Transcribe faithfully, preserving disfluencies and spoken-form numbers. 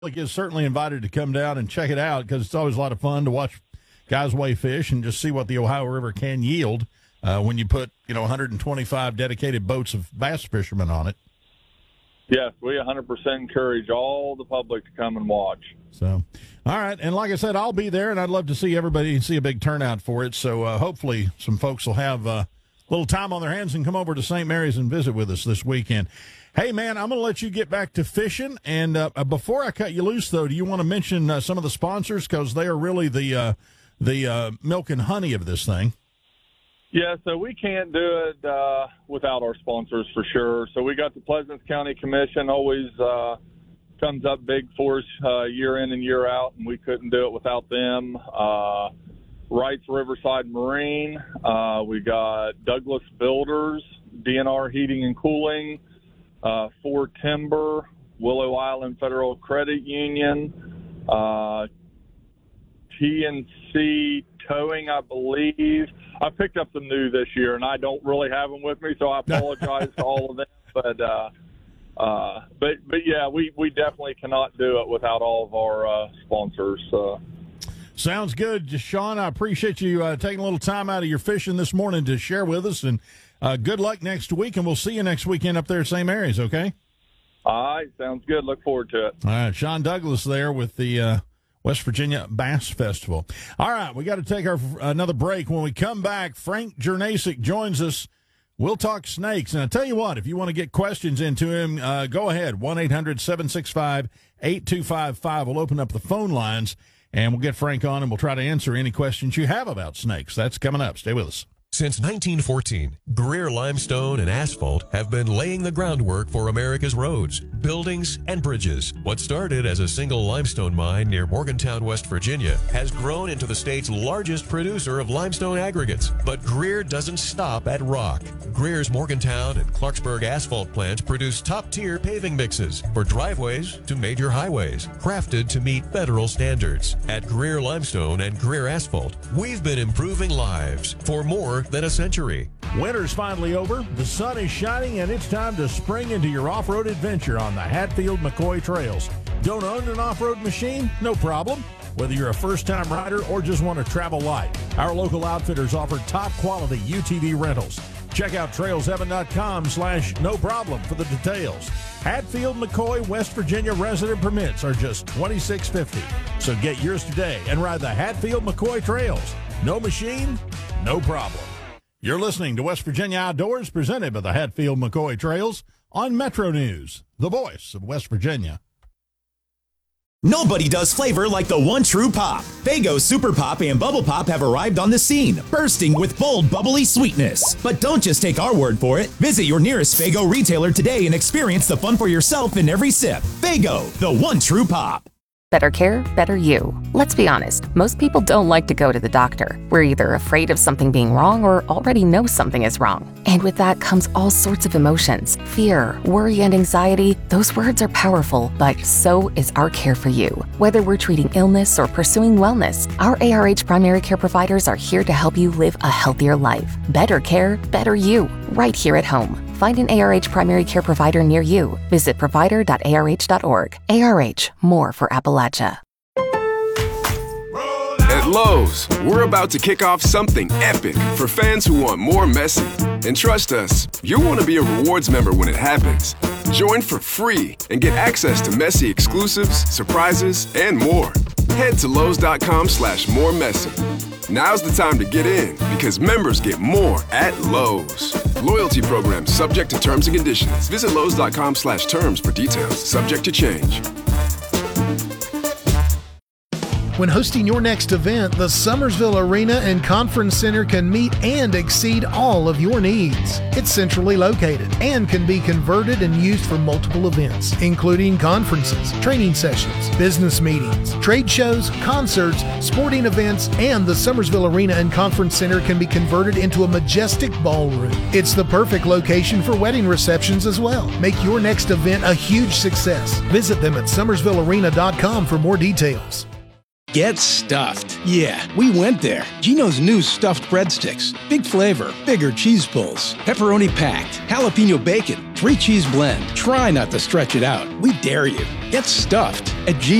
Is certainly invited to come down and check it out because it's always a lot of fun to watch guys weigh fish and just see what the Ohio River can yield uh, when you put, you know, one hundred twenty-five dedicated boats of bass fishermen on it. Yes, we one hundred percent encourage all the public to come and watch. So, all right. And like I said, I'll be there, and I'd love to see everybody see a big turnout for it. So uh, hopefully some folks will have uh, a little time on their hands and come over to Saint Mary's and visit with us this weekend. Hey, man, I'm going to let you get back to fishing. And uh, before I cut you loose, though, do you want to mention uh, some of the sponsors? Because they are really the uh, the uh, milk and honey of this thing. Yeah, so we can't do it uh, without our sponsors for sure. So we got the Pleasant County Commission, always uh, comes up big for us uh, year in and year out, and we couldn't do it without them. Uh, Wright's Riverside Marine. Uh, we got Douglas Builders, D N R Heating and Cooling, Uh, Ford Timber, Willow Island Federal Credit Union, uh, T N C Towing, I believe. I picked up some new this year, and I don't really have them with me, so I apologize to all of them. But, uh, uh, but, but yeah, we, we definitely cannot do it without all of our uh, sponsors. Uh, Sounds good. Just, Sean, I appreciate you uh, taking a little time out of your fishing this morning to share with us, and Uh, good luck next week, and we'll see you next weekend up there at Saint Mary's, okay? All right, sounds good. Look forward to it. All right, Sean Douglas there with the uh, West Virginia Bass Festival. All right, we got to take our another break. When we come back, Frank Jernasik joins us. We'll talk snakes. And I tell you what, if you want to get questions into him, uh, go ahead, one eight hundred seven six five eight two five five. We'll open up the phone lines, and we'll get Frank on, and we'll try to answer any questions you have about snakes. That's coming up. Stay with us. Since nineteen fourteen, Greer Limestone and Asphalt have been laying the groundwork for America's roads, buildings, and bridges. What started as a single limestone mine near Morgantown, West Virginia, has grown into the state's largest producer of limestone aggregates. But Greer doesn't stop at rock. Greer's Morgantown and Clarksburg asphalt plants produce top-tier paving mixes for driveways to major highways, crafted to meet federal standards. At Greer Limestone and Greer Asphalt, we've been improving lives for more than a century. Winter's finally over, the sun is shining, and it's time to spring into your off-road adventure on the Hatfield-McCoy Trails. Don't own an off-road machine? No problem. Whether you're a first-time rider or just want to travel light, our local outfitters offer top-quality U T V rentals. Check out trails evan dot com slash no problem for the details. Hatfield-McCoy, West Virginia resident permits are just twenty-six fifty. So get yours today and ride the Hatfield-McCoy Trails. No machine, no problem. You're listening to West Virginia Outdoors, presented by the Hatfield-McCoy Trails on Metro News, the voice of West Virginia. Nobody does flavor like the one true pop. Faygo Super Pop and Bubble Pop have arrived on the scene, bursting with bold, bubbly sweetness. But don't just take our word for it. Visit your nearest Faygo retailer today and experience the fun for yourself in every sip. Faygo, the one true pop. Better care, better you. Let's be honest, most people don't like to go to the doctor. We're either afraid of something being wrong or already know something is wrong. And with that comes all sorts of emotions. Fear, worry, and anxiety. Those words are powerful, but so is our care for you. Whether we're treating illness or pursuing wellness, our A R H primary care providers are here to help you live a healthier life. Better care, better you. Right here at home. Find an A R H primary care provider near you. Visit provider dot A R H dot org. A R H, more for Appalachia. At Lowe's, we're about to kick off something epic for fans who want more Messi. And trust us, you'll want to be a rewards member when it happens. Join for free and get access to Messi exclusives, surprises, and more. Head to Lowe's dot com slash more Messi. Now's the time to get in because members get more at Lowe's. Loyalty program subject to terms and conditions. Visit Lowe's dot com slash terms for details. Subject to change. When hosting your next event, the Summersville Arena and Conference Center can meet and exceed all of your needs. It's centrally located and can be converted and used for multiple events, including conferences, training sessions, business meetings, trade shows, concerts, sporting events, and the Summersville Arena and Conference Center can be converted into a majestic ballroom. It's the perfect location for wedding receptions as well. Make your next event a huge success. Visit them at summersville arena dot com for more details. Get stuffed. Yeah, we went there. Geno's new stuffed breadsticks. Big flavor, bigger cheese pulls, pepperoni packed, jalapeno bacon, three cheese blend. Try not to stretch it out. We dare you. Get stuffed at Geno's.